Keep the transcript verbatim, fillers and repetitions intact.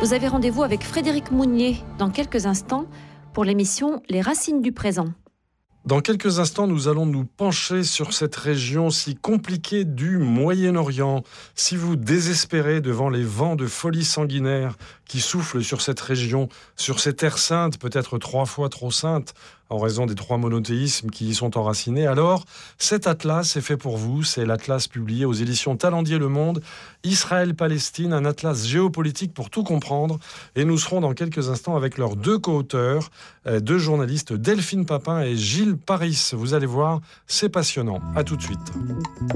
Vous avez rendez-vous avec Frédéric Mounier dans quelques instants pour l'émission Les Racines du présent. Dans quelques instants, nous allons nous pencher sur cette région si compliquée du Moyen-Orient. Si vous désespérez devant les vents de folie sanguinaire qui soufflent sur cette région, sur ces terres saintes, peut-être trois fois trop saintes, en raison des trois monothéismes qui y sont enracinés, alors cet atlas est fait pour vous. C'est l'atlas publié aux éditions Talendier Le Monde, Israël-Palestine, un atlas géopolitique pour tout comprendre. Et nous serons dans quelques instants avec leurs deux co-auteurs, euh, deux journalistes, Delphine Papin et Gilles Paris. Vous allez voir, c'est passionnant. À tout de suite.